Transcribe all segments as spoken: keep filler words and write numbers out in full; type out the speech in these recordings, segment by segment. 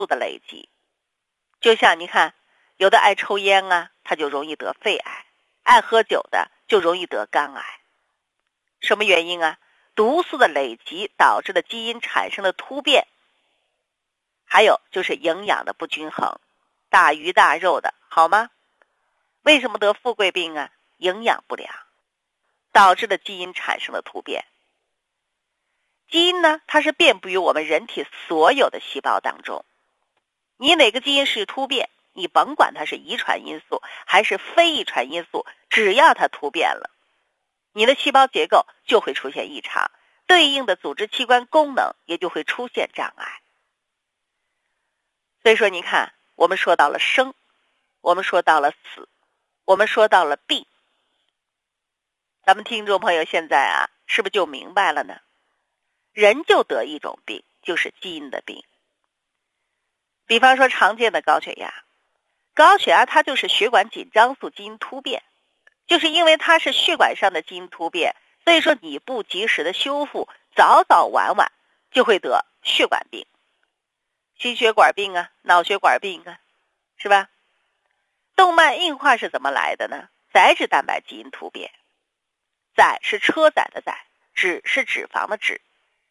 素的累积。就像你看，有的爱抽烟啊，他就容易得肺癌；爱喝酒的就容易得肝癌。什么原因啊？毒素的累积导致的基因产生的突变，还有就是营养的不均衡，大鱼大肉的好吗？为什么得富贵病啊？营养不良导致的基因产生的突变。基因呢，它是遍布于我们人体所有的细胞当中。你哪个基因是突变，你甭管它是遗传因素还是非遗传因素，只要它突变了，你的细胞结构就会出现异常，对应的组织器官功能也就会出现障碍。所以说你看，我们说到了生，我们说到了死，我们说到了病，咱们听众朋友现在啊，是不是就明白了呢？人就得一种病，就是基因的病。比方说常见的高血压，高血压它就是血管紧张素基因突变，就是因为它是血管上的基因突变，所以说你不及时的修复，早早晚晚就会得血管病、心血管病啊、脑血管病啊，是吧？动脉硬化是怎么来的呢？载脂蛋白基因突变，载是车载的载，脂是脂肪的脂。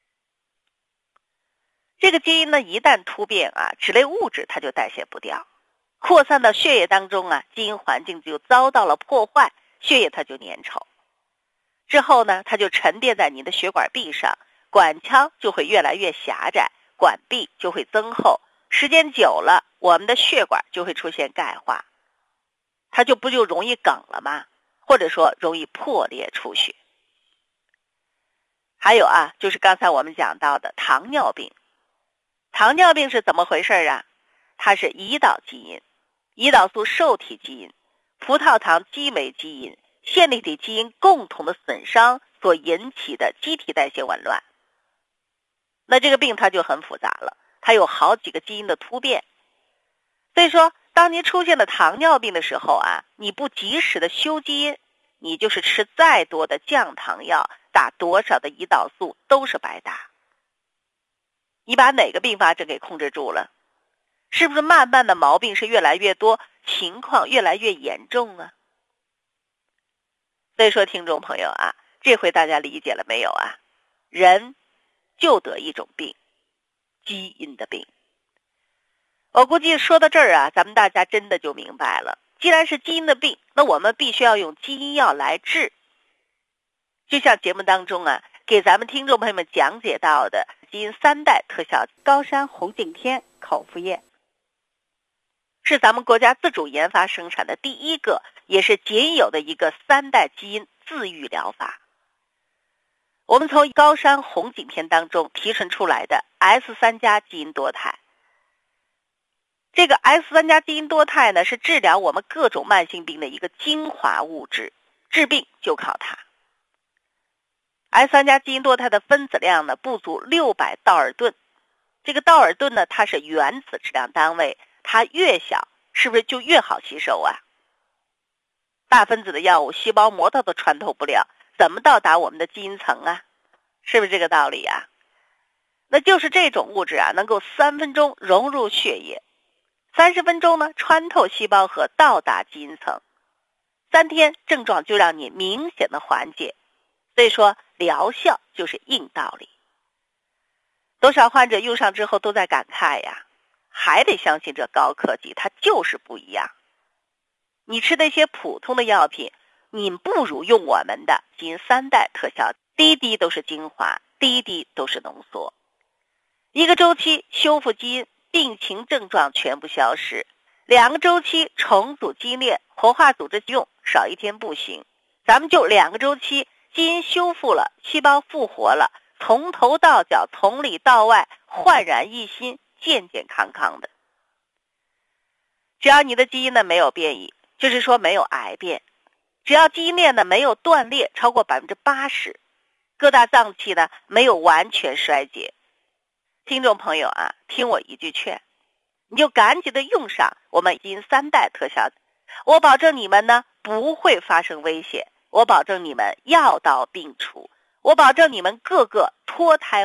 这个基因呢，一旦突变啊，脂类物质它就代谢不掉，扩散到血液当中啊，基因环境就遭到了破坏，血液它就粘稠。之后呢，它就沉淀在你的血管壁上，管腔就会越来越狭窄，管壁就会增厚，时间久了，我们的血管就会出现钙化，它就不就容易梗了吗？或者说容易破裂出血。还有啊，就是刚才我们讲到的糖尿病。糖尿病是怎么回事啊？它是胰岛基因、胰岛素受体基因、葡萄糖激酶基因、线粒体基因共同的损伤所引起的机体代谢紊乱。那这个病它就很复杂了，它有好几个基因的突变。所以说当你出现了糖尿病的时候啊，你不及时的修基因，你就是吃再多的降糖药，打多少的胰岛素都是白打。你把哪个并发症给控制住了？是不是慢慢的毛病是越来越多，情况越来越严重啊？所以说听众朋友啊，这回大家理解了没有啊？人就得一种病，基因的病。我估计说到这儿啊，咱们大家真的就明白了，既然是基因的病，那我们必须要用基因药来治。就像节目当中啊，给咱们听众朋友们讲解到的基因三代特效高山红景天口服液，是咱们国家自主研发生产的第一个也是仅有的一个三代基因自愈疗法。我们从高山红景天当中提纯出来的 S 三 加基因多肽，这个 S 三 加基因多肽呢，是治疗我们各种慢性病的一个精华物质，治病就靠它。S 三 加基因多肽的分子量呢不足六百道尔顿，这个道尔顿呢它是原子质量单位，它越小是不是就越好吸收啊？大分子的药物细胞膜它都穿透不了，怎么到达我们的基因层啊？是不是这个道理啊？那就是这种物质啊，能够三分钟融入血液，三十分钟呢穿透细胞核到达基因层，三天症状就让你明显的缓解。所以说疗效就是硬道理。多少患者用上之后都在感慨呀，还得相信这高科技，它就是不一样。你吃那些普通的药品，你不如用我们的基因三代特效，滴滴都是精华，滴滴都是浓缩，一个周期修复基因，病情症状全部消失，两个周期重组基因链，活化组织用，少一天不行。咱们就两个周期，基因修复了，细胞复活了，从头到脚，从里到外焕然一新，健健康康的。只要你的基因呢没有变异，就是说没有癌变，只要基因链呢没有断裂超过 百分之八十， 各大脏器呢没有完全衰竭，听众朋友啊，听我一句劝，你就赶紧的用上我们基因三代特效，我保证你们呢不会发生危险，我保证你们药到病除，我保证你们个个脱胎